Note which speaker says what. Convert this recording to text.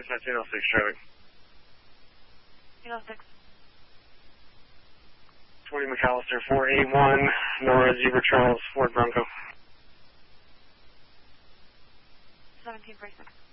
Speaker 1: Dispatch 806 traffic.
Speaker 2: 806.
Speaker 1: 20 McAllister, 481, Nora Zebra Charles, Ford Bronco.
Speaker 2: 1746.